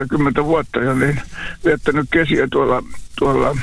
10 vuotta ja niin viettänyt kesiä tuolla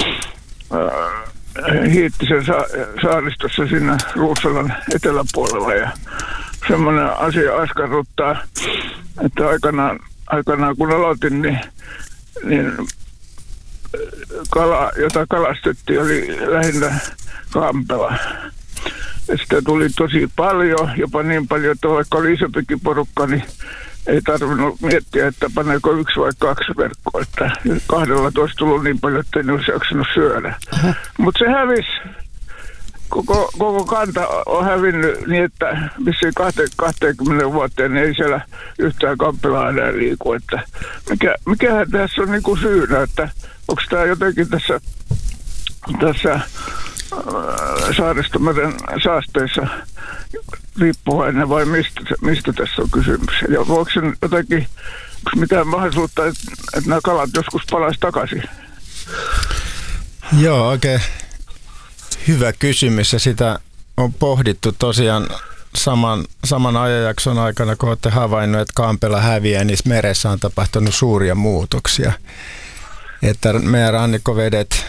Hiittisen saaristossa siinä Ruussalan eteläpuolella. Ja semmoinen asia askarruttaa, että aikanaan kun aloitin, niin kala, jota kalastettiin, oli lähinnä kampela. Ja sitä tuli tosi paljon, jopa niin paljon, että vaikka oli isompikin porukka, niin ei tarvinnut miettiä, että paneeko 1 vai 2 verkkoa. Että 2 olisi tullut niin paljon, että ei olisi jaksanut syödä. Mutta se hävisi. Koko kanta on hävinnyt niin, että vissiin 20 vuoteen ei siellä yhtään kampelaa enää liiku. Että mikähän tässä on niinku syynä, että onko tämä jotenkin tässä Saaristomeren saasteissa riippuvainen vai mistä tässä on kysymys? Ja onko se jotenkin, onko mitään mahdollisuutta, että nämä kalat joskus palaisi takaisin? Joo, oikein hyvä kysymys ja sitä on pohdittu tosiaan saman ajanjakson aikana, kun olette havainnut, että kampela häviää, niin meressä on tapahtunut suuria muutoksia. Että meidän rannikkovedet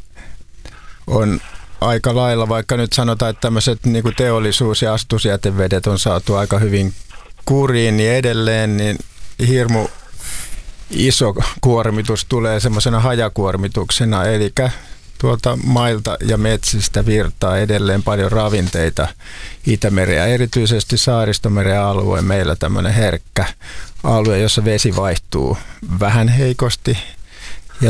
on aika lailla, vaikka nyt sanotaan, että tämmöiset niin kuin teollisuus- ja astusjätevedet on saatu aika hyvin kuriin, niin edelleen niin hirmu iso kuormitus tulee semmoisena hajakuormituksena, eli tuolta mailta ja metsistä virtaa edelleen paljon ravinteita Itämereen, erityisesti Saaristomeren alue, meillä tämmöinen herkkä alue, jossa vesi vaihtuu vähän heikosti ja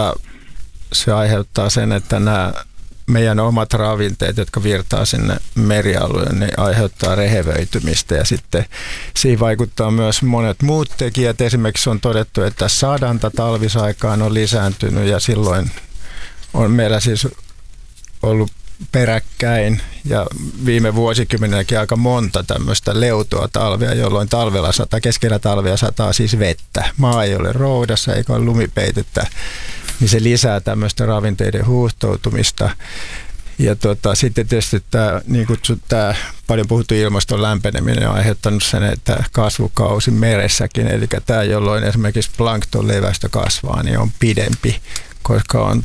se aiheuttaa sen, että nämä meidän omat ravinteet, jotka virtaa sinne merialueen, ne aiheuttaa rehevöitymistä ja sitten siihen vaikuttaa myös monet muut tekijät. Esimerkiksi on todettu, että sadanta talvisaikaan on lisääntynyt ja silloin on meillä siis ollut peräkkäin ja viime vuosikymmenelläkin aika monta tämmöistä leutoa talvea, jolloin keskellä talvea sataa siis vettä. Maa ei ole roudassa eikä ole lumipeitettä, niin se lisää tämmöistä ravinteiden huuhtoutumista. Ja sitten tietysti tämä paljon puhuttu ilmaston lämpeneminen on aiheuttanut sen, että kasvukausi meressäkin, eli tämä jolloin esimerkiksi planktonlevästö kasvaa, niin on pidempi, koska on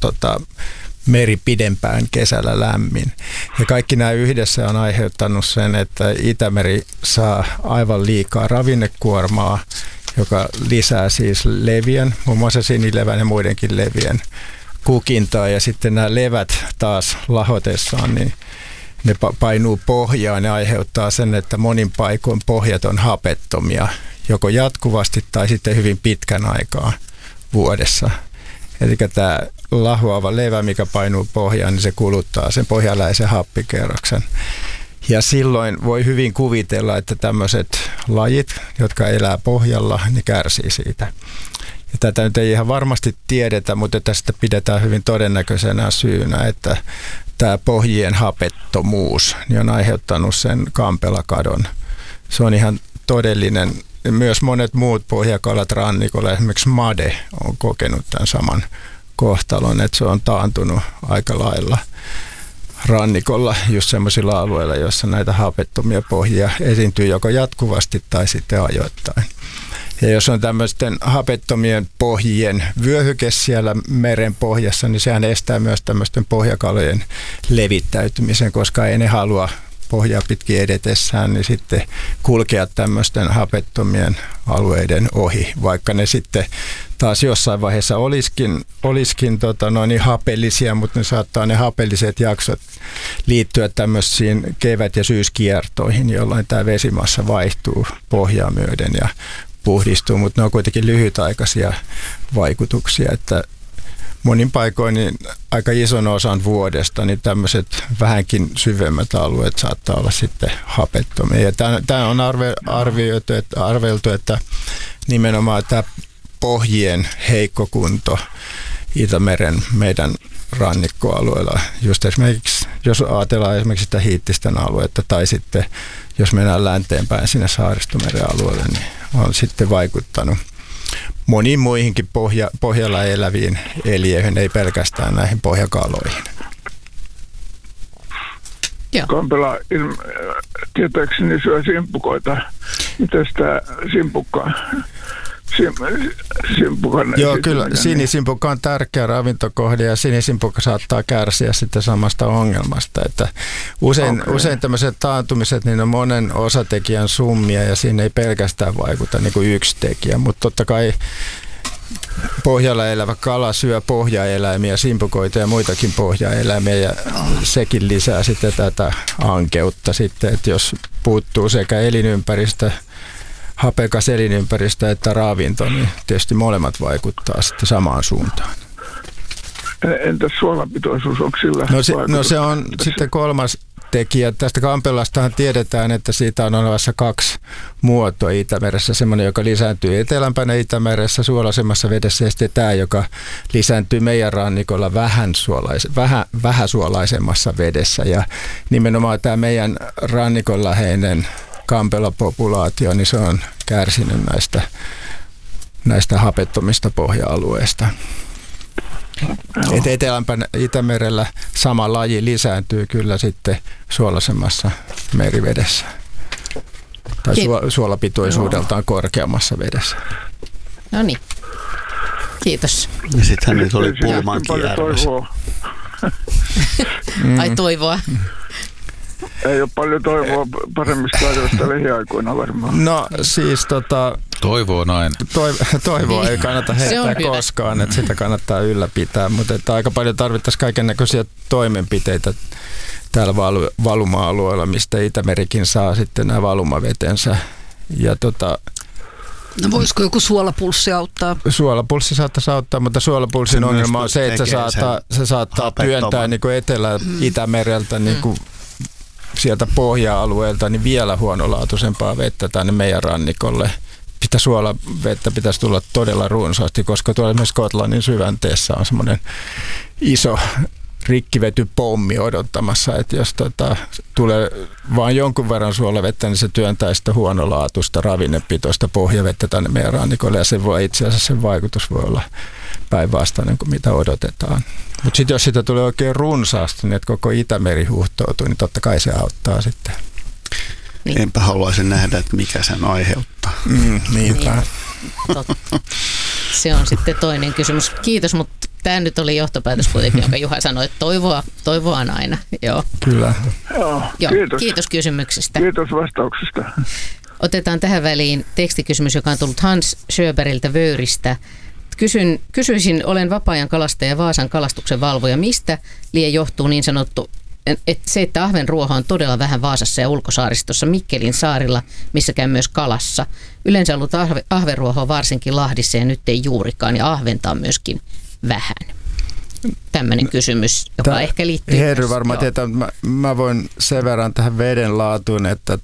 meri pidempään kesällä lämmin. Ja kaikki nämä yhdessä on aiheuttanut sen, että Itämeri saa aivan liikaa ravinnekuormaa, joka lisää siis levien, muun muassa sinilevän ja muidenkin levien kukintaa. Ja sitten nämä levät taas lahotessaan, niin ne painuu pohjaan ja aiheuttaa sen, että monin paikoin pohjat on hapettomia, joko jatkuvasti tai sitten hyvin pitkän aikaa vuodessa. Eli tämä lahoava levä, mikä painuu pohjaan, niin se kuluttaa sen pohjaläisen happikerroksen. Ja silloin voi hyvin kuvitella, että tämmöiset lajit, jotka elää pohjalla, niin kärsii siitä. Ja tätä nyt ei ihan varmasti tiedetä, mutta tästä pidetään hyvin todennäköisenä syynä, että tämä pohjien hapettomuus niin on aiheuttanut sen kampelakadon. Se on ihan todellinen. Myös monet muut pohjakalat rannikolla, esimerkiksi made, on kokenut tämän saman kohtalon, että se on taantunut aika lailla rannikolla just sellaisilla alueilla, joissa näitä hapettomia pohjia esiintyy joko jatkuvasti tai sitten ajoittain. Ja jos on tämmöisten hapettomien pohjien vyöhyke siellä meren pohjassa, niin sehän estää myös tämmöisten pohjakalojen levittäytymisen, koska ei ne halua pohjaa pitkin edetessään, niin sitten kulkea tämmöisten hapettomien alueiden ohi, vaikka ne sitten taas jossain vaiheessa olisikin niin hapellisia, mutta ne saattaa ne hapelliset jaksot liittyä tämmöisiin kevät- ja syyskiertoihin, jolloin tämä vesimassa vaihtuu pohjaa myöden ja puhdistuu, mutta ne on kuitenkin lyhytaikaisia vaikutuksia, että monin paikoin niin aika ison osan vuodesta niin tämmöiset vähänkin syvemmät alueet saattaa olla sitten hapettomia. Ja tämä on arveltu, että nimenomaan tämä pohjien heikko kunto Itämeren meidän rannikkoalueella, just esimerkiksi, jos ajatellaan esimerkiksi sitä Hiittisten aluetta tai sitten jos mennään länteenpäin sinne Saaristomeren alueelle, niin on sitten vaikuttanut moniin muihinkin pohjalla eläviin eliöihin, ei pelkästään näihin pohjakaloihin. Kampela tietääkseni syö simpukoita. Miten tämä simpukka Simpukan. Joo, kyllä sinisimpukka on tärkeä ravintokohde ja sinisimpukka saattaa kärsiä sitten samasta ongelmasta. Että usein tämmöiset taantumiset niin on monen osatekijän summia ja siinä ei pelkästään vaikuta niin kuin yksi tekijä, mutta totta kai pohjalla elävä kala syö pohjaeläimiä, simpukoita ja muitakin pohjaeläimiä ja sekin lisää sitten tätä ankeutta sitten, että jos puuttuu sekä elinympäristö, hapekas elinympäristö että ravinto, niin tietysti molemmat vaikuttaa sitten samaan suuntaan. Entäs suolapitoisuus, onko sillä No se on sitten kolmas tekijä. Tästä kampelastahan tiedetään, että siitä on olemassa 2 muotoa Itämeressä. Semmoinen, joka lisääntyy etelämpänä Itämeressä suolaisemmassa vedessä ja sitten tämä, joka lisääntyy meidän rannikolla vähäsuolaisemmassa vedessä. Ja nimenomaan tämä meidän rannikon läheinen kampelapopulaatio, niin se on kärsinyt näistä hapettomista pohja-alueista. Etelämpänä Itämerellä sama laji lisääntyy kyllä sitten suolaisemmassa merivedessä tai suolapitoisuudeltaan korkeammassa vedessä. No niin, kiitos. Ja sittenhän nyt oli Pulmankijärvessä. Ai toivoa. Ei ole paljon toivoa paremmista ajoista lähiaikoina varmaan. No siis toivo on aina. Toivoa ei kannata heittää koskaan, että sitä kannattaa ylläpitää, mutta että aika paljon tarvittaisiin kaikennäköisiä toimenpiteitä täällä valuma-alueella, mistä Itämerikin saa sitten nämä valumavetensä. Ja no voisiko joku suolapulssi auttaa? Suolapulssi saattaisi auttaa, mutta suolapulssin ongelma on se, että se saattaa työntää niin kuin Etelä-Itämereltä niin kuin sieltä pohja-alueelta niin vielä huonolaatuisempaa vettä tänne meidän rannikolle. Sitä suolavettä pitäisi tulla todella runsaasti, koska tuolla esimerkiksi Skotlannin syvänteessä on semmoinen iso rikkivetypommi odottamassa, että jos tulee vain jonkun verran suolavettä, niin se työntää sitä huonolaatuista ravinnepitoista pohjavettä tänne meidän rannikolle ja itse asiassa sen vaikutus voi olla päinvastainen kuin mitä odotetaan. Mutta sitten jos sitä tulee oikein runsaasti, niin että koko Itämeri huuhtoutuu, niin totta kai se auttaa sitten. Niin. Enpä haluaisi nähdä, että mikä sen aiheuttaa. Niinpä. Totta. Se on sitten toinen kysymys. Kiitos, mutta tämä nyt oli johtopäätös kuitenkin, jonka Juha sanoi, että toivoa on aina. Joo. Kyllä. Joo, kiitos kysymyksestä. Kiitos vastauksesta. Otetaan tähän väliin tekstikysymys, joka on tullut Hans Sjöbergiltä Vööristä. Kysyisin, olen vapaa-ajan kalastaja Vaasan kalastuksen valvoja. Mistä lie johtuu niin sanottu, että se, että ahvenruoho on todella vähän Vaasassa ja ulkosaaristossa Mikkelin saarilla, missä käy myös kalassa. Yleensä ollut ahvenruohoa varsinkin Lahdissa ja nyt ei juurikaan ja ahventa on myöskin vähän. Tämmöinen kysymys, joka ehkä liittyy. Henry varmaan tietää, mä voin sen verran tähän veden laatuun,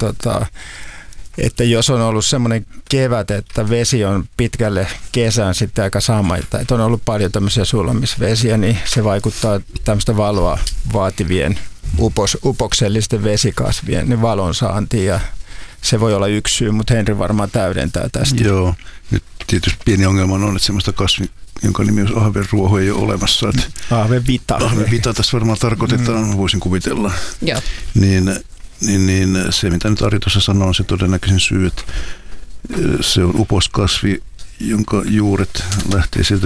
että jos on ollut semmoinen kevät, että vesi on pitkälle kesään sitten aika samaita, että on ollut paljon tämmöisiä sulamisvesiä, niin se vaikuttaa tämmöistä valoa vaativien upoksellisten vesikasvien niin valon saantiin ja se voi olla yksi syy, mutta Henry varmaan täydentää tästä. Joo, nyt tietysti pieni ongelma on, että semmoista kasvi, jonka nimi on ahvenruoho, ei ole olemassa. Ahvenvita. Ahvenvita tässä varmaan tarkoitetaan, voisin kuvitella. Joo. Niin se, mitä nyt Ari tuossa sanoo, on se todennäköisin syy, että se on uposkasvi, jonka juuret lähtee sieltä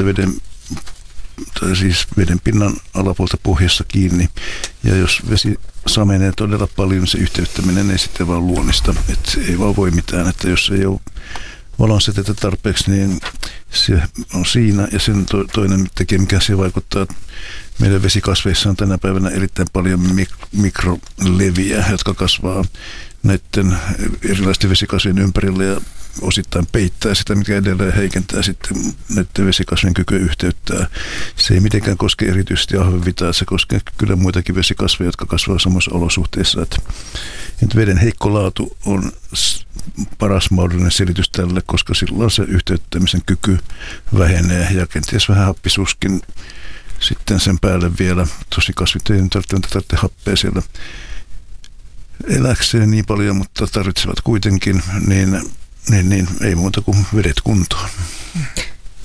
veden pinnan alapuolta pohjassa kiinni. Ja jos vesi samenee todella paljon, se yhteyttäminen ei sitten vaan luonnista. Että se ei vaan voi mitään, että jos ei ole valonsäteitä tarpeeksi, niin se on siinä. Ja sen toinen tekijä, mikä se vaikuttaa, että meidän vesikasveissa on tänä päivänä erittäin paljon mikroleviä, jotka kasvaa näiden erilaisten vesikasvien ympärillä ja osittain peittää sitä, mikä edelleen heikentää sitten näiden vesikasvien kykyä yhteyttää. Se ei mitenkään koske erityisesti ahvenvitaa, se koskee kyllä muitakin vesikasveja, jotka kasvaa samassa olosuhteissa. Että veden heikko laatu on paras mahdollinen selitys tälle, koska silloin se yhteyttämisen kyky vähenee ja kenties vähän happisuskin sitten sen päälle vielä. Tosi kasvit ei tarvitse happea siellä eläkseen niin paljon, mutta tarvitsevat kuitenkin, niin ei muuta kuin vedet kuntoon.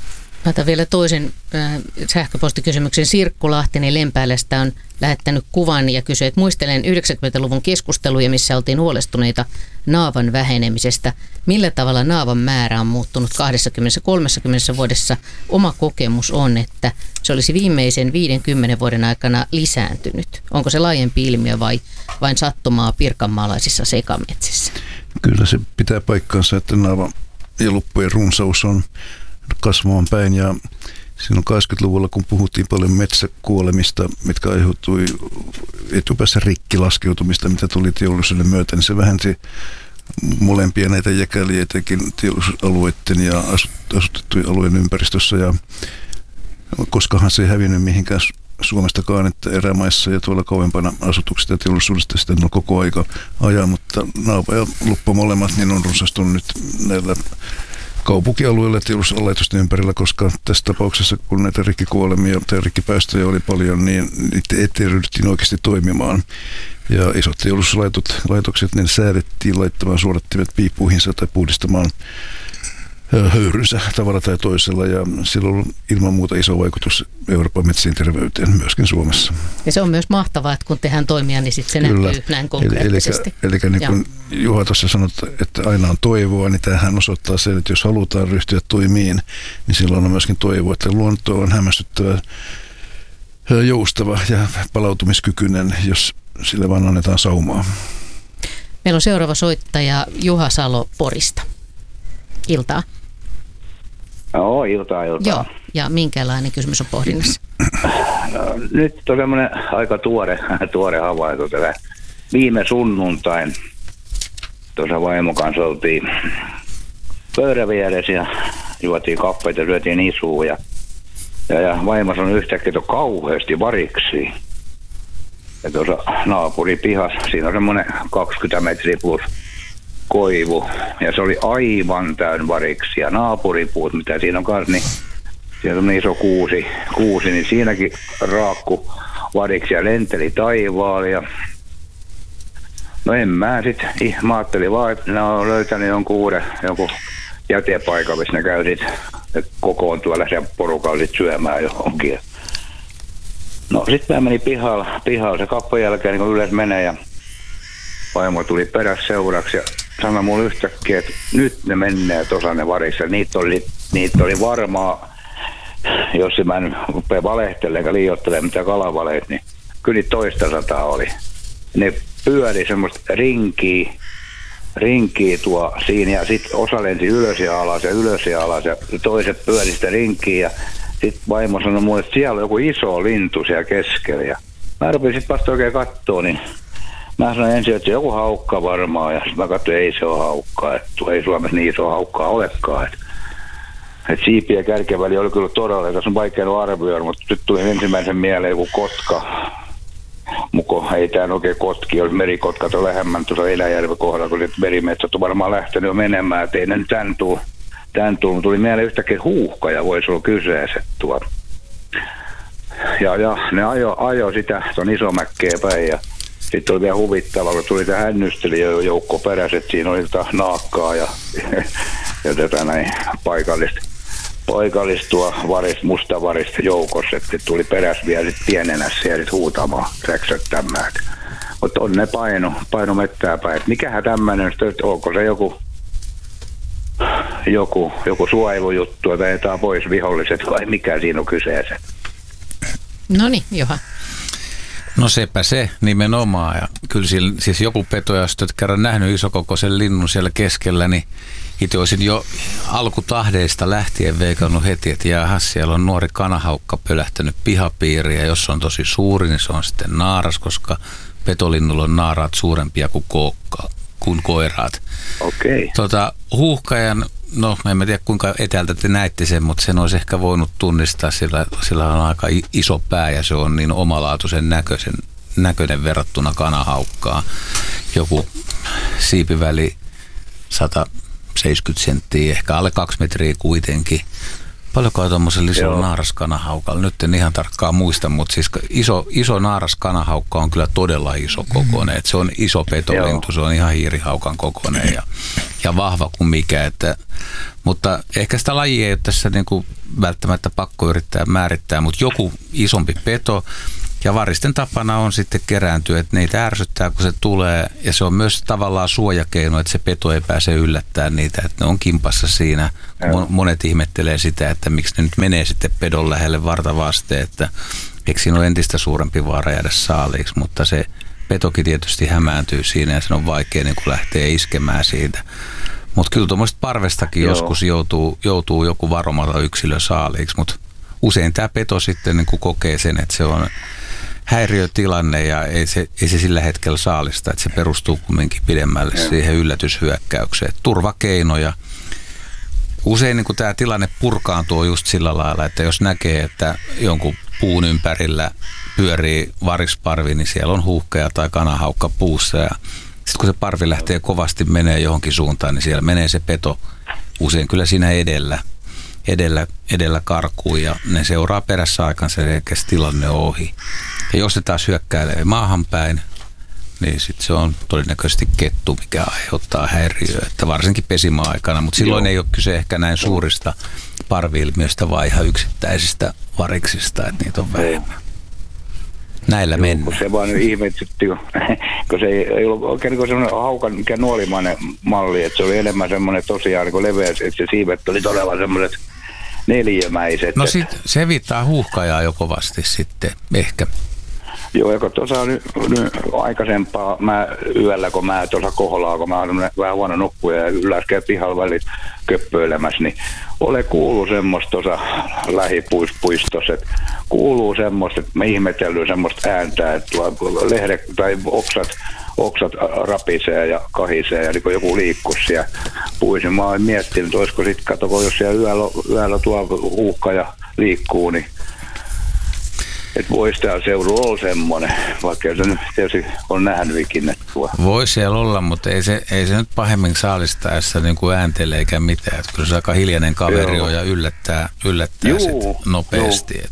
Mä otan vielä toisen sähköpostikysymyksen. Sirkku Lahtinen Lempäälästä on lähettänyt kuvan ja kysyy, että muistelen 90-luvun keskusteluja, missä oltiin huolestuneita naavan vähenemisestä. Millä tavalla naavan määrä on muuttunut 20-30 vuodessa? Oma kokemus on, että se olisi viimeisen 50 vuoden aikana lisääntynyt. Onko se laajempi ilmiö vai vain sattumaa pirkanmaalaisissa sekametsissä? Kyllä se pitää paikkaansa, että naavan ja luppujen runsaus on kasvamaan päin ja silloin 80-luvulla, kun puhuttiin paljon metsäkuolemista, mitkä aiheutui etupäässä rikkilaskeutumista, mitä tuli teollisuuden myötä, niin se vähensi molempia näitä jäkäliä, etenkin teollisuusalueiden ja asutettujen alueen ympäristössä. Ja koskahan se ei hävinnyt mihinkään Suomestakaan, että erämaissa ja tuolla kauempana asutuksista ja teollisuudesta sitten on koko aika ajaa, mutta naava ja luppo molemmat niin on runsastunut nyt näillä kaupunkialueilla ja teollisuuslaitosten ympärillä, koska tässä tapauksessa, kun näitä rikkikuolemia tai rikkipäästöjä oli paljon, niin niiden eteen ryhdyttiin oikeasti toimimaan. Ja isot teollisuuslaitokset, ne säädettiin laittamaan suodattimet piippuihinsa tai puhdistamaan höyrynsä tavalla tai toisella, ja sillä on ollut ilman muuta iso vaikutus Euroopan metsien terveyteen, myöskin Suomessa. Ja se on myös mahtavaa, että kun tehdään toimia, niin sitten se näkyy näin konkreettisesti. Eli niin kuin Juha tuossa sanoi, että aina on toivoa, niin tämähän osoittaa sen, että jos halutaan ryhtyä toimiin, niin silloin on myöskin toivoa, että luonto on hämmästyttävä, joustava ja palautumiskykyinen, jos sille vaan annetaan saumaa. Meillä on seuraava soittaja Juha Salo Porista. Iltaa. Joo, iltaa. Joo, ja minkälainen kysymys on pohdinnassa? No, nyt on semmoinen aika tuore havainto. Viime sunnuntain tuossa vaimon kanssa oltiin pöydän vieressä ja juotiin kahveita ja syötiin isua. Ja vaimo sanoi yhtäkkiä, että on kauheasti variksia. Ja tuossa naapurin pihassa, siinä on semmoinen 20 metriä plus koivu, ja se oli aivan täynnä variksia. Naapuripuut, mitä siinä on kanssa, niin siellä on iso kuusi, niin siinäkin raakku variksia lenteli taivaalle. Ja no en mä sitten, mä ajattelin vaan, että ne on löytänyt jonkun jätepaikan, missä ne käy sitten kokoontua läsen porukalla sit syömään johonkin. No sitten mä menin pihalle se kappan jälkeen, niin kun yleensä menee, ja vaimo tuli perässä seuraksi ja sanoi mulle yhtäkkiä, että nyt ne menee tuossa ne varissa. Niitä oli varmaa, jos mä en rupea valehtelemaan eikä liioittelemaan mitä kalavaleet, niin kyllä 200 oli. Ne pyöri semmoista rinkiä tuo siinä, ja sitten osa lensi ylös ja alas ja toiset pyöri sitä rinkiä, ja sitten vaimo sanoi mulle, että siellä on joku iso lintu siellä keskellä. Ja mä rupesin sitten vasta oikein katsoa, niin mä sanoin ensin, että joku haukka varmaan, ja sitten mä katsoin, että ei se ole haukkaa, että ei Suomessa niin iso haukkaa olekaan. Että siipi ja kärkeväli oli kyllä todella, tässä on vaikea arvioida, mutta nyt tuli ensimmäisen mieleen joku kotka. Muko ei tämä oikein kotki, jos merikotkat on lähemmän tuossa Eläjärven kohdalla, kun merimetsät on varmaan lähtenyt jo menemään, että ei ne nyt tän tuu. Tuli mieleen yhtäkkiä huuhka ja voisi olla kyseessä tuolla. Ja ne ajo sitä tuon Isomäkkeä päin, ja sitten oli vielä huvittavaa, kun tuli tämä hännystelijäjoukko perässä, että siinä oli naakkaa ja tätä näin paikallista mustavarista joukossa, että tuli perässä vielä sitten pienenä siellä huutamaan, räksyttämään. Mutta on ne paino mettää päin. Et mikähän tämmöinen, onko se joku suojelujuttu, että etaan pois viholliset, vai mikä siinä on kyseessä? No niin, Johan. No sepä se nimenomaan. Ja kyllä siis joku peto, jos olet kerran nähnyt isokokoisen linnun siellä keskellä, niin itse olisin jo alkutahdeista lähtien veikannut heti, että jahas, siellä on nuori kanahaukka pölähtänyt pihapiiriin, ja jos se on tosi suuri, niin se on sitten naaras, koska petolinnulla on naaraat suurempia kuin koiraat. Okei. Huuhkajan, no en tiedä kuinka etäältä te näitte sen, mutta sen olisi ehkä voinut tunnistaa, sillä on aika iso pää ja se on niin omalaatuisen näköinen verrattuna kanahaukkaan. Joku siipiväli 170 senttiä, ehkä alle 2 metriä kuitenkin. Paljonko on tuommoisella isolla naaraskanahaukalla? Nyt en ihan tarkkaan muista, mutta siis iso naaraskanahaukka on kyllä todella iso kokoinen. Että se on iso petolintu, se on ihan hiirihaukan kokoinen ja vahva kuin mikä. Mutta ehkä sitä lajia ei ole tässä niin kuin välttämättä pakko yrittää määrittää, mutta joku isompi peto. Ja varisten tapana on sitten kerääntyä, että niitä ärsyttää, kun se tulee. Ja se on myös tavallaan suojakeino, että se peto ei pääse yllättämään niitä. Että ne on kimpassa siinä. Monet ihmettelee sitä, että miksi ne nyt menee sitten pedon lähelle vartavasten. Että eikö siinä ole entistä suurempi vaara jäädä saaliiksi. Mutta se petokin tietysti hämääntyy siinä ja sen on vaikea niin kun lähteä iskemään siitä. Mutta kyllä tuommoista parvestakin joskus joutuu joku varomaton yksilö saaliiksi. Mutta usein tämä peto sitten niin kun kokee sen, että se on häiriötilanne ja ei se sillä hetkellä saalista, että se perustuu kumminkin pidemmälle siihen yllätyshyökkäykseen. Turvakeinoja. Usein niin tämä tilanne purkaantuu just sillä lailla, että jos näkee, että jonkun puun ympärillä pyörii varisparvi, niin siellä on huuhkeja tai kanahaukka puussa. Ja sitten kun se parvi lähtee kovasti menee johonkin suuntaan, niin siellä menee se peto usein kyllä siinä edellä karkuun ja ne seuraa perässä aikansa eikä se tilanne ohi. Ja jos se taas hyökkäilee maahan päin, niin sitten se on todennäköisesti kettu, mikä aiheuttaa häiriöä, että varsinkin pesimäaikana, mutta silloin ei ole kyse ehkä näin suurista parvi-ilmiöistä, vaan ihan yksittäisistä variksista, että niitä on vähemmän. Näillä mennään. Se vaan nyt ihmetytti, kun se ei ollut oikein niin semmoinen haukan, mikä nuolimainen malli, että se oli enemmän semmoinen tosiaan niin leveä, että se siivet oli todella semmoiset neliömäiset. No sit se viittaa huuhkajaa jo kovasti sitten, ehkä. Joo, ja kun tuossa on nyt aikaisempaa, yöllä kun mä tuossa kohlaa, kun mä olen vähän huono nukkuja ja yläskeen pihalla välit köppöilemässä, niin ole kuuluu semmoista tuossa lähipuistossa, että kuuluu semmoista, että mä ihmetellyt semmoista ääntä, että lehdet tai oksat rapisee ja kahisee ja niin kuin joku liikkuisi siellä puissa. Mä oon miettinyt, että olisiko sitten, katsoko, jos siellä yöllä tuo huuhkaja liikkuu, niin että voisi täällä seudulla olla semmoinen, vaikka se nyt tietysti on nähnyt ikinä tuo. Voi siellä olla, mutta ei se nyt pahemmin saalistaessa niin kuin ääntele eikä mitään. Että kyllä se aika hiljainen kaveri on ja yllättää sitten nopeasti.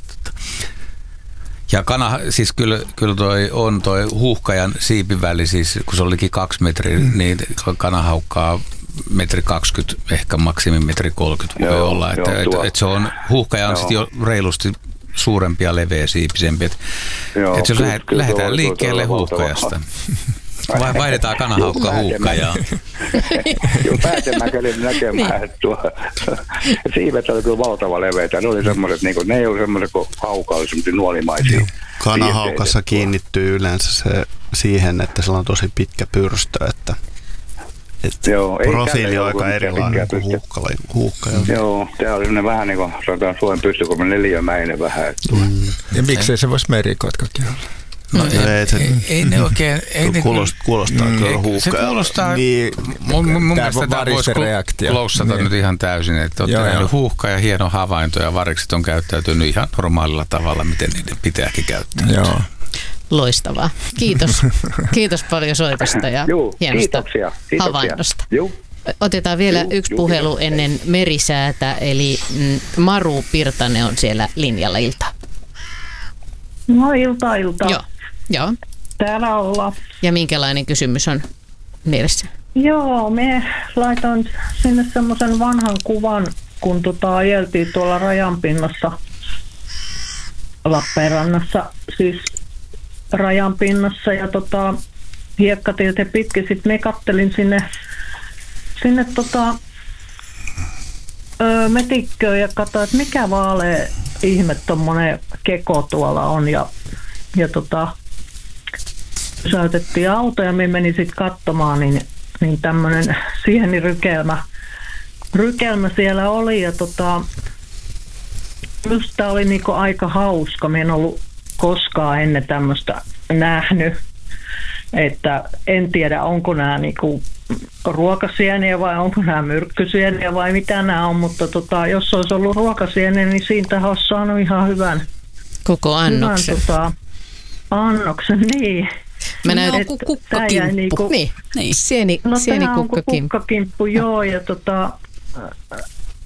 Ja siis kyllä toi huuhkajan siipiväli, siis kun se olikin 2 metriä, niin kanahaukkaa 1,20 metriä, ehkä maksimi 1,30 metriä voi olla. Että se on, huuhkaja on sitten jo reilusti suurempi ja leveä siipisempi. Että jos lähdetään liikkeelle huuhkajasta. Vaihdetaan kanahaukka huuhkajaa. Joo, pääsemäkelin näkemään, että siivet oli kyllä valtava leveitä. Ne oli semmoiset, ne ei ole semmoiset, kun hauka oli semmoisia nuolimaisia. Kanahaukassa kiinnittyy yleensä se siihen, että sillä on tosi pitkä pyrstö, että profiili on aika erilainen kuin huuhkaja. Joo, tämä oli semmoinen vähän niin kuin sanotaan Suomen pystykulman neliömäinen vähän. Ja miksei se voisi merikotkakin olla? No ei ne oikein. Kuulostaa kyllä huuhkaja. Se kuulostaa, mun mielestä tämä voisi kloussata nyt ihan täysin, että olette nähnyt huuhkaja, hieno havainto ja varikset on käyttäytynyt ihan normaalilla tavalla, miten niiden pitääkin käyttää. Joo. Loistavaa. Kiitos. Kiitos paljon soitosta ja hienosta havainnosta. Otetaan vielä yksi puhelu ennen merisäätä, eli Maru Pirtanen on siellä linjalla. Iltaa. No iltaa. Joo. Täällä ollaan. Ja minkälainen kysymys on mielessä? Joo, me laitan sinne semmoisen vanhan kuvan, kun ajeltiin tuolla rajanpinnassa Lappeenrannassa, siis rajanpinnassa ja hiekkatiltä pitkin. Sitten me kattelin sinne metikköön ja katsoin, että mikä vaalea ihme tommonen keko tuolla on ja pysäytettiin auto ja me menin sitten katsomaan, niin tämmönen sienirykelmä siellä oli ja just tää oli niinku aika hauska. Mä en ollut koskaan ennen tämmöistä nähnyt, että en tiedä onko nämä niinku ruokasieniä vai onko nämä myrkkysieniä vai mitä nämä on, mutta jos olisi ollut ruokasieniä, niin siitä olisi saanut ihan hyvän koko annoksen. Annoksen, niin. Mä näytän kukkakimppu. Niin. Sienikukkakimpu. Kukkakimpu, joo, ja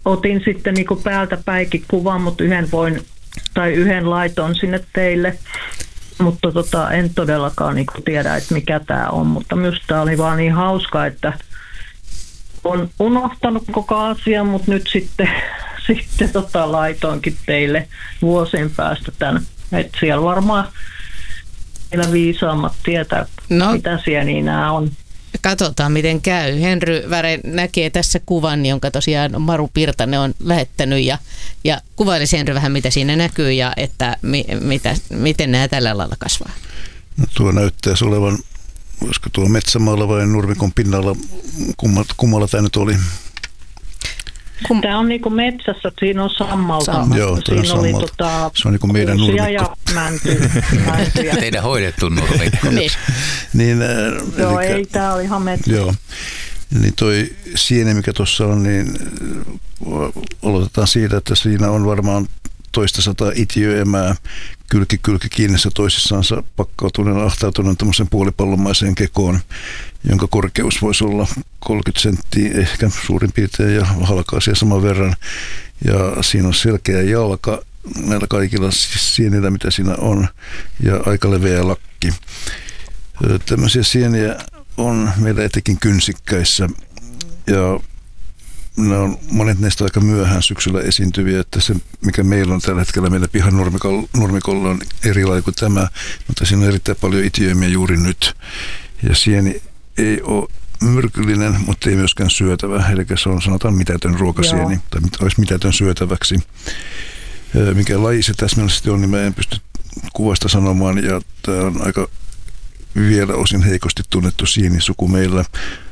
otin sitten niin kuin päältä päikin kuvan, mutta yhden laiton sinne teille. Mutta en todellakaan niin kuin tiedä, että mikä tämä on, mutta minusta tämä oli vaan niin hauska, että on unohtanut koko asian, mutta nyt sitten laitoinkin teille vuosien päästä tämän. Että siellä varmaan meillä viisaammat tietää, mitä sieniä nämä on. Katsotaan, miten käy. Henry Väre näkee tässä kuvan, jonka tosiaan Maru Pirtanen on lähettänyt ja kuvailisi Henry vähän, mitä siinä näkyy ja että miten nämä tällä lailla kasvaa. No, tuo näyttäisi olevan, olisiko tuo metsämaalla vai nurmikon pinnalla, kummalla tämä nyt oli? Tämä on niinku metsässä, siinä on sammalta. Joo, siinä oli se on niinku meidän nurmikko. Ja mäntyjä. Teidän hoidettu nurmikko. Joo, ei, tämä oli ihan metsä. Joo. Niin toi sieni, mikä tuossa on, niin aloitetaan siitä, että siinä on varmaan toista sataa itiöemää kylki kiinnissä toisissaansa pakkautuneen, ahtautuneen tämmöisen puolipallomaiseen kekoon, jonka korkeus voisi olla 30 senttiä ehkä suurin piirtein ja halkaa siellä saman verran. Ja siinä on selkeä jalka näillä kaikilla sienillä, mitä siinä on, ja aika leveä lakki. Tämmöisiä sieniä on meillä etenkin kynsikkäissä, ja monet näistä aika myöhään syksyllä esiintyviä, että se mikä meillä on tällä hetkellä meillä pihan nurmikolla on erilainen kuin tämä, mutta siinä on erittäin paljon itiöimiä juuri nyt. Ja sieni ei ole myrkyllinen, mutta ei myöskään syötävä, eli se on sanotaan mitätön ruokasieni, tai olisi mitätön syötäväksi. Mikä laji se täsmällisesti on, niin mä en pysty kuvasta sanomaan, ja tämä on aika vielä osin heikosti tunnettu sienisuku meillä.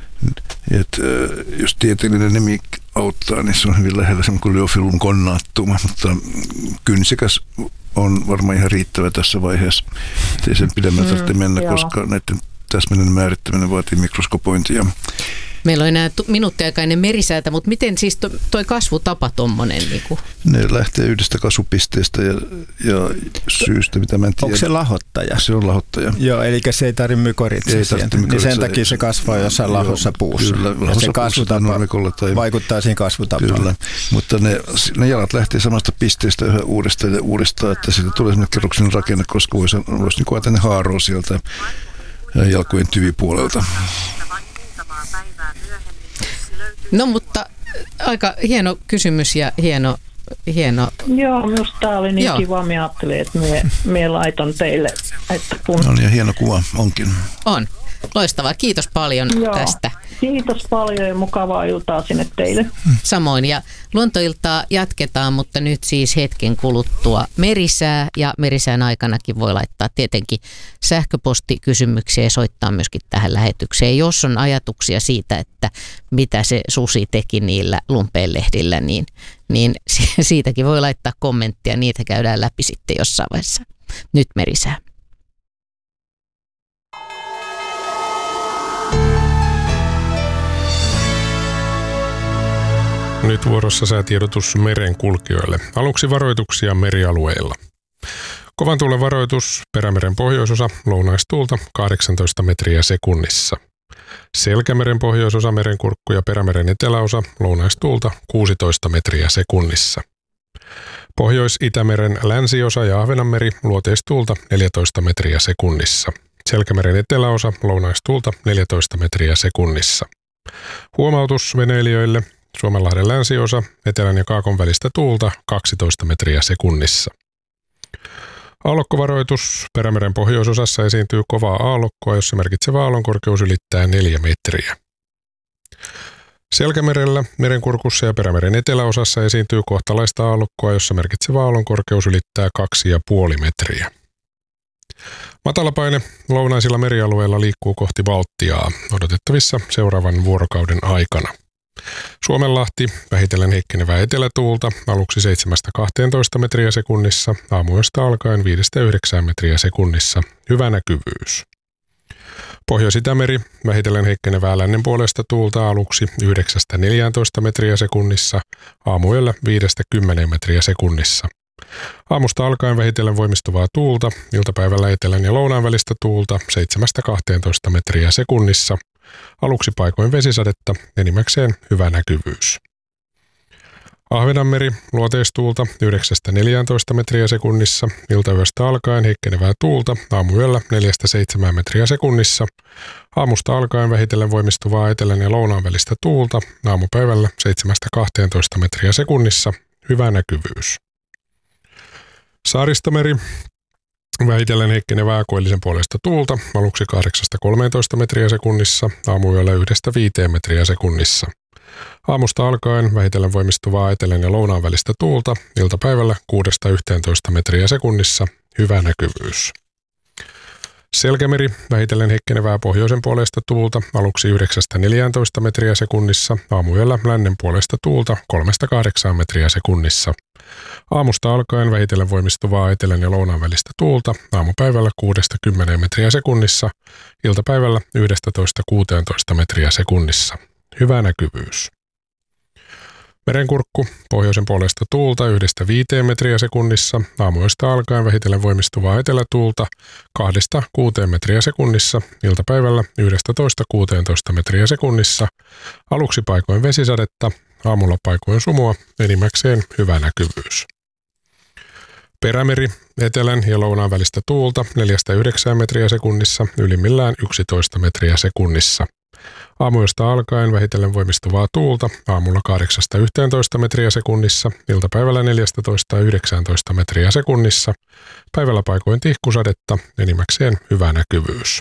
Jos tieteellinen nimi auttaa, niin se on hyvin lähellä semmoinen kuin Leophyllum connatum, mutta kynsikäs on varmaan ihan riittävä tässä vaiheessa. Ei sen pidemmän tarvitse mennä, koska näiden täsmällinen määrittäminen vaatii mikroskopointia. Meillä on enää minuuttiaikainen merisäätä, mutta miten siis toi kasvutapa tuommoinen? Niin ne lähtee yhdestä kasvupisteestä ja syystä, mitä mä en tiedä. Onko se lahottaja? Se on lahottaja. Joo, eli se ei tarvitse mykorrhizia. Niin sen takia se kasvaa jossain lahossa puussa. Kyllä, ja se kasvutapa vaikuttaa siihen kasvutapaan. Kyllä, mutta ne jalat lähtee samasta pisteestä yhä uudestaan, että siitä tulee sellainen kerroksen rakenne, koska voisi niin kuin ne haaroo sieltä jalkojen tyvipuolelta. No mutta aika hieno kysymys ja hieno. Joo, minusta tämä oli niin kiva. Minä ajattelin, että minä laitan teille. Että on ja hieno kuva onkin. On. Loistavaa. Kiitos paljon tästä. Kiitos paljon ja mukavaa iltaa sinne teille. Samoin. Ja luontoiltaa jatketaan, mutta nyt siis hetken kuluttua merisää. Ja merisään aikanakin voi laittaa tietenkin sähköpostikysymyksiä ja soittaa myöskin tähän lähetykseen. Jos on ajatuksia siitä, että mitä se susi teki niillä lumpeenlehdillä, niin siitäkin voi laittaa kommenttia. Niitä käydään läpi sitten jossain vaiheessa. Nyt merisää. Nyt vuorossa säätiedotus merenkulkijoille. Aluksi varoituksia merialueilla. Kovan tuulen varoitus Perämeren pohjoisosa, lounaistuulta 18 metriä sekunnissa. Selkämeren pohjoisosa, Merenkurkku ja Perämeren eteläosa, lounaistuulta 16 metriä sekunnissa. Pohjois-Itämeren länsiosa ja Ahvenanmeri, luoteistuulta 14 metriä sekunnissa. Selkämeren eteläosa, lounaistuulta 14 metriä sekunnissa. Huomautus veneilijöille. Suomenlahden länsiosa, etelän ja kaakon välistä tuulta 12 metriä sekunnissa. Aallokkovaroitus. Perämeren pohjoisosassa esiintyy kovaa aallokkoa, jossa merkitsevä aallonkorkeus ylittää 4 metriä. Selkämerellä, Merenkurkussa ja Perämeren eteläosassa esiintyy kohtalaista aallokkoa, jossa merkitsevä aallonkorkeus ylittää 2,5 metriä. Matalapaine lounaisilla merialueilla liikkuu kohti Baltiaa, odotettavissa seuraavan vuorokauden aikana. Suomenlahti, vähitellen heikkenevää etelätuulta, aluksi 7-12 metriä sekunnissa, aamuyöstä alkaen 5-9 metriä sekunnissa, hyvä näkyvyys. Pohjois-Itämeri, vähitellen heikkenevää lännen puolesta tuulta, aluksi 9-14 metriä sekunnissa, aamuyöllä 5-10 metriä sekunnissa. Aamusta alkaen vähitellen voimistuvaa tuulta, iltapäivällä etelän ja lounaan välistä tuulta 7-12 metriä sekunnissa, aluksi paikoin vesisadetta, enimmäkseen hyvä näkyvyys. Ahvenanmeri, luoteistuulta 9-14 metriä sekunnissa, iltayöstä alkaen heikkenevää tuulta, aamuyöllä 4-7 metriä sekunnissa, aamusta alkaen vähitellen voimistuvaa etelän ja lounaan välistä tuulta, aamupäivällä 7-12 metriä sekunnissa, hyvä näkyvyys. Saaristomeri, vähitellen heikkenevää koillisen puolesta tuulta, aluksi 8-13 metriä sekunnissa, aamuyöllä 1-5 metriä sekunnissa. Aamusta alkaen vähitellen voimistuvaa etelän ja lounaan välistä tuulta, iltapäivällä 6-11 metriä sekunnissa, hyvä näkyvyys. Selkämeri, vähitellen heikkenevää pohjoisen puolesta tuulta, aluksi 9-14 metriä sekunnissa, aamuyöllä lännen puolesta tuulta 3-8 metriä sekunnissa. Aamusta alkaen vähitellen voimistuvaa etelän ja lounaan välistä tuulta, aamupäivällä 6-10 metriä sekunnissa, iltapäivällä 11-16 metriä sekunnissa. Hyvä näkyvyys. Merenkurkku, pohjoisen puolesta tuulta 1-5 metriä sekunnissa, aamuyöstä alkaen vähitellen voimistuvaa etelätuulta 2-6 metriä sekunnissa, iltapäivällä 11-16 metriä sekunnissa, aluksi paikoin vesisadetta, aamulla paikoin sumua, enimmäkseen hyvä näkyvyys. Perämeri, etelän ja lounaan välistä tuulta 4-9 metriä sekunnissa, ylimmillään 11 metriä sekunnissa. Aamuyöstä alkaen vähitellen voimistuvaa tuulta, aamulla 8-11 metriä sekunnissa, iltapäivällä 14-19 metriä sekunnissa, päivällä paikoin tihkusadetta, enimmäkseen hyvä näkyvyys.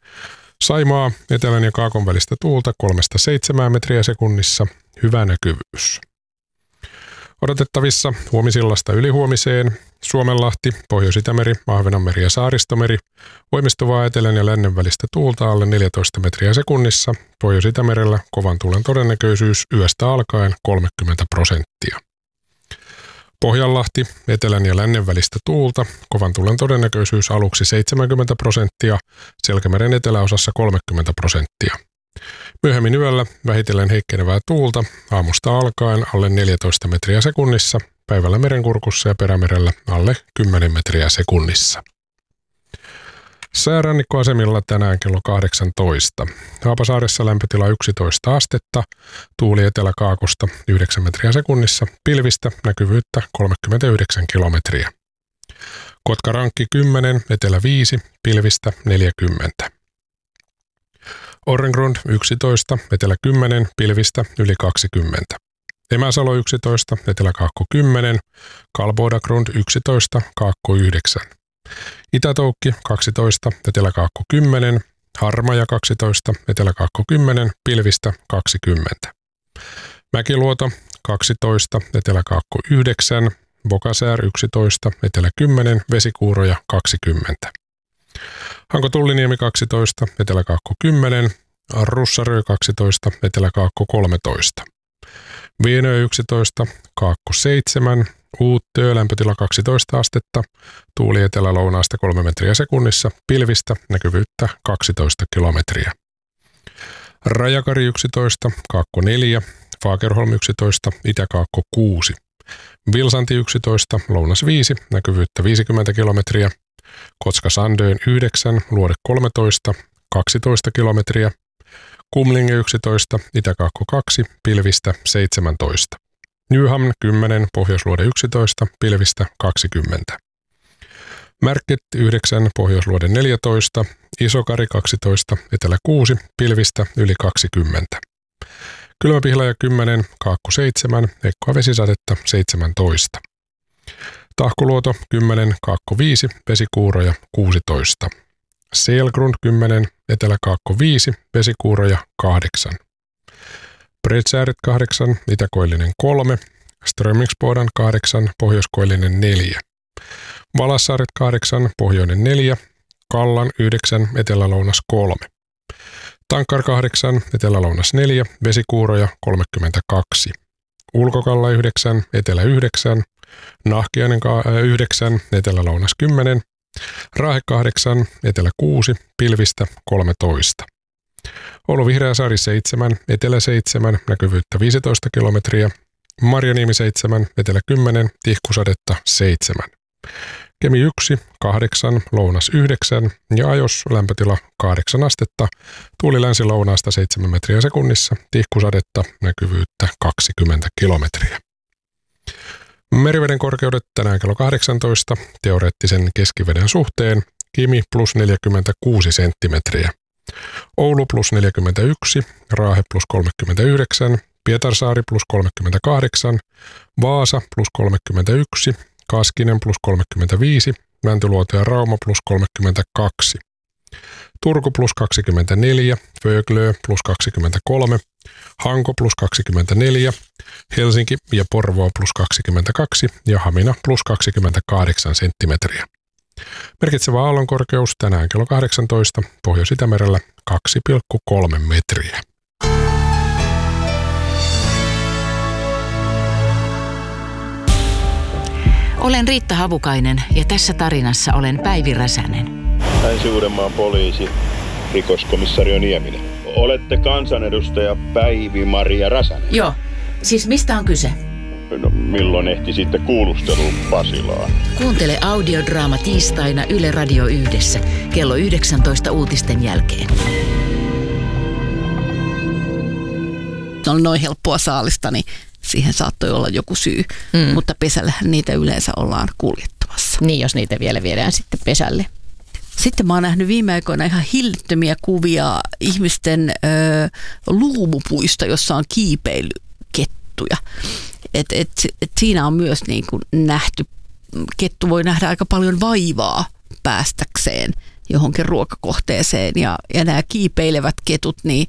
Saimaa, etelän ja kaakon välistä tuulta 3-7 metriä sekunnissa, hyvä näkyvyys. Odotettavissa huomisillasta ylihuomiseen Suomenlahti, Pohjois-Itämeri, Ahvenanmeri ja Saaristomeri, voimistuvaa etelän ja lännen välistä tuulta alle 14 metriä sekunnissa, Pohjois-Itämerellä kovan tuulen todennäköisyys yöstä alkaen 30%. Pohjanlahti, etelän ja lännen välistä tuulta, kovan tuulen todennäköisyys aluksi 70%, Selkämeren eteläosassa 30%. Myöhemmin yöllä vähitellen heikkenevää tuulta, aamusta alkaen alle 14 metriä sekunnissa, päivällä merenkurkussa ja perämerellä alle 10 metriä sekunnissa. Säärannikkoasemilla tänään kello 18. Haapasaaressa lämpötila 11 astetta, tuuli eteläkaakosta 9 metriä sekunnissa, pilvistä näkyvyyttä 39 kilometriä. Kotkarankki 10, etelä 5, pilvistä 40. Orrengrund 11, etelä 10, pilvistä yli 20. Emäsalo 11, eteläkaakko 10, Kalbodagrund 11, kaakko 9. Itätoukki 12, eteläkaakko 10, Harmaja 12, eteläkaakko 10, pilvistä 20. Mäkiluoto 12, eteläkaakko 9, Bokasäär 11, etelä 10, vesikuuroja 20. Hanko Tulliniemi 12, eteläkaakko 10, Russarö 12, eteläkaakko 13. Vienö 11, kaakko 7, Uuttöö lämpötila 12 astetta, tuuli etelä-lounaasta 3 metriä sekunnissa, pilvistä näkyvyyttä 12 kilometriä. Rajakari 11, kaakko 4, Fagerholm 11, itäkaakko 6. Vilsanti 11, lounas 5, näkyvyyttä 50 kilometriä. Kotka-Sandön 9, Luode 13, 12 kilometriä. Kumlinge 11, itäkaakko 2, pilvistä 17. Nyhamn 10, Pohjoisluode 11, pilvistä 20. Märkit 9, Pohjoisluode 14, Isokari 12, etelä 6, pilvistä yli 20. Kylmäpihlaja 10, kaakko 7, heikkoa vesisadetta 17. Tahkoluoto 10, kaakko 5, vesikuuroja 16. Selgrund 10, eteläkaakko 5, vesikuuroja 8. Bredsääret 8, itäkoillinen 3, Strömmingsbodan 8, pohjoiskoillinen 4. Valassaaret 8, pohjoinen 4, Kallan 9, etelälounas 3. Tankkar 8, etelälounas 4, vesikuuroja 32. Ulkokalla 9, etelä 9, Nahkiainen 9, etelälounas 10, Raahe 8, etelä 6, pilvistä 13. Oulu Vihreäsaari 7, etelä 7, näkyvyyttä 15 kilometriä, Marjaniemi 7, etelä 10, tihkusadetta 7. Kemi 1, 8, lounas 9 ja Ajos lämpötila 8 astetta, tuuli länsi-lounaasta 7 metriä sekunnissa, tihkusadetta, näkyvyyttä 20 kilometriä. Meriveden korkeudet tänään kello 18, teoreettisen keskiveden suhteen, Kimi plus 46 senttimetriä. Oulu plus 41, Raahe plus 39, Pietarsaari plus 38, Vaasa plus 31, Kaskinen plus 35, Mäntyluoto ja Rauma plus 32. Turku plus 24, Föglö plus 23, Hanko plus 24, Helsinki ja Porvoo plus 22 ja Hamina plus 28 senttimetriä. Merkitsevä aallonkorkeus tänään kello 18, Pohjois-Itämerellä 2,3 metriä. Olen Riitta Havukainen ja tässä tarinassa olen Päivi Räsänen. Länsi-Uudenmaan poliisi, rikoskomissario Nieminen. Olette kansanedustaja Päivi-Maria Räsänen. Joo, siis mistä on kyse? No, milloin ehtisitte kuulusteluun Pasilaan? Kuuntele audiodraama tiistaina Yle Radio 1 kello 19 uutisten jälkeen. Se on noin helppoa saalista, niin siihen saattoi olla joku syy, mutta pesällähän niitä yleensä ollaan kuljettamassa. Niin, jos niitä vielä viedään sitten pesälle. Sitten mä oon nähnyt viime aikoina ihan hillittömiä kuvia ihmisten luumupuista, jossa on kiipeilykettuja. Et siinä on myös niin kuin nähty, kettu voi nähdä aika paljon vaivaa päästäkseen johonkin ruokakohteeseen ja nämä kiipeilevät ketut, niin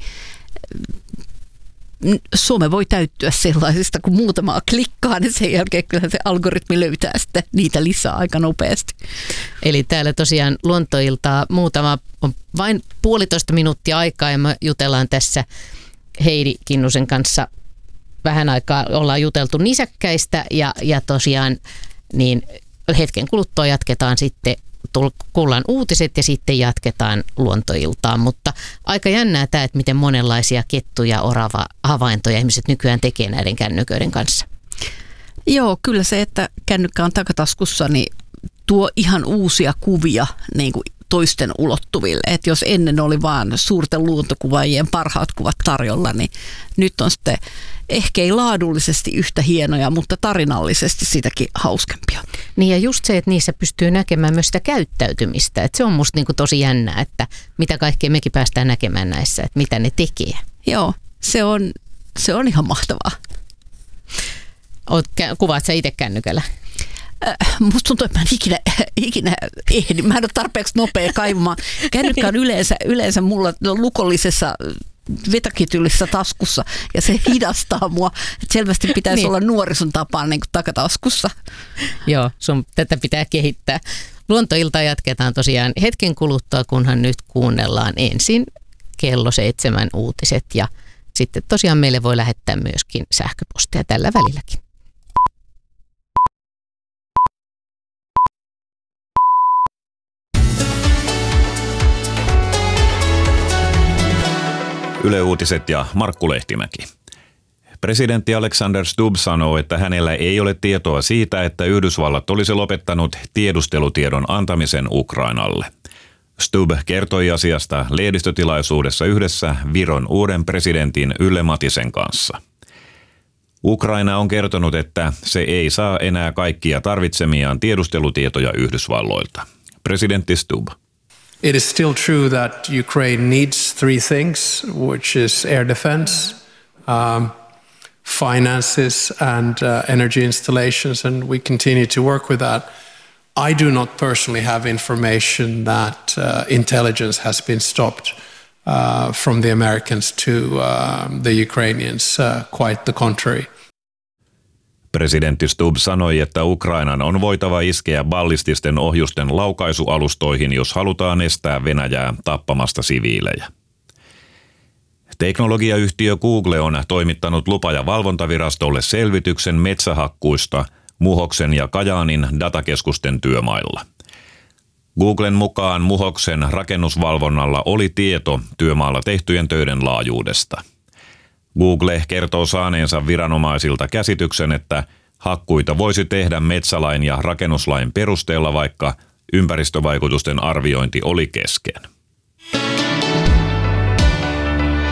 some voi täyttyä sellaisista, kun muutamaa klikkaa, niin sen jälkeen kyllä se algoritmi löytää sitten niitä lisää aika nopeasti. Eli täällä tosiaan luontoiltaa muutama, on vain 1,5 minuuttia aikaa ja me jutellaan tässä Heidi Kinnusen kanssa vähän aikaa. Ollaan juteltu nisäkkäistä ja tosiaan niin hetken kuluttua jatketaan sitten, kuullaan uutiset ja sitten jatketaan luontoiltaan, mutta aika jännää tämä, että miten monenlaisia kettuja, orava-havaintoja ihmiset nykyään tekee näiden kännyköiden kanssa. Joo, kyllä se, että kännykkä on takataskussa, niin tuo ihan uusia kuvia niin kuin toisten ulottuville. Että jos ennen oli vaan suurten luontokuvaajien parhaat kuvat tarjolla, niin nyt on sitten ehkä ei laadullisesti yhtä hienoja, mutta tarinallisesti sitäkin hauskempia. Niin ja just se, että niissä pystyy näkemään myös sitä käyttäytymistä. Että se on musta niinku tosi jännää, että mitä kaikkea mekin päästään näkemään näissä, että mitä ne tekee. Joo, se on ihan mahtavaa. Kuvaat sä itse kännykällä? Musta tuntuu, että mä en ikinä ehdi. Mä en ole tarpeeksi nopea kaivamaan. Kännykkä on yleensä mulla lukollisessa vetakityllisessä taskussa ja se hidastaa mua. Et selvästi pitäisi niin olla nuorison tapaan niin kuin takataskussa. Joo, tätä pitää kehittää. Luontoiltaa jatketaan tosiaan hetken kuluttua, kunhan nyt kuunnellaan ensin kello 7 uutiset ja sitten tosiaan meille voi lähettää myöskin sähköpostia tällä välilläkin. Yle Uutiset ja Markku Lehtimäki. Presidentti Alexander Stubb sanoo, että hänellä ei ole tietoa siitä, että Yhdysvallat olisi lopettanut tiedustelutiedon antamisen Ukrainalle. Stubb kertoi asiasta lehdistötilaisuudessa yhdessä Viron uuden presidentin Yle Matisen kanssa. Ukraina on kertonut, että se ei saa enää kaikkia tarvitsemiaan tiedustelutietoja Yhdysvalloilta. Presidentti Stubb. It is still true that Ukraine needs 3 things, which is air defense, finances and energy installations, and we continue to work with that. I do not personally have information that intelligence has been stopped from the Americans to the Ukrainians, quite the contrary. Presidentti Stubb sanoi, että Ukrainan on voitava iskeä ballististen ohjusten laukaisualustoihin, jos halutaan estää Venäjää tappamasta siviilejä. Teknologiayhtiö Google on toimittanut lupa- ja valvontavirastolle selvityksen metsähakkuista Muhoksen ja Kajaanin datakeskusten työmailla. Googlen mukaan Muhoksen rakennusvalvonnalla oli tieto työmaalla tehtyjen töiden laajuudesta. Google kertoo saaneensa viranomaisilta käsityksen, että hakkuita voisi tehdä metsälain ja rakennuslain perusteella, vaikka ympäristövaikutusten arviointi oli kesken.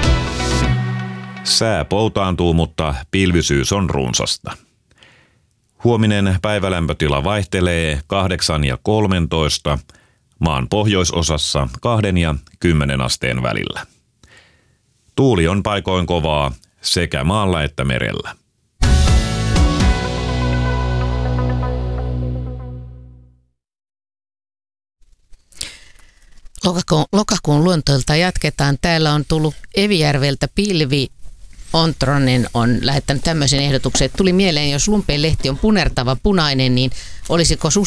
Sää poutaantuu, mutta pilvisyys on runsasta. Huominen päivälämpötila vaihtelee 8 ja 13, maan pohjoisosassa 2 ja 10 asteen välillä. Tuuli on paikoin kovaa sekä maalla että merellä. Lokakuun luontoilta jatketaan. Täällä on tullut Evijärveltä Pilvi Ontronen on lähettänyt tämmöisen ehdotuksen, että tuli mieleen, jos lumpeen lehti on punertava punainen, niin olisiko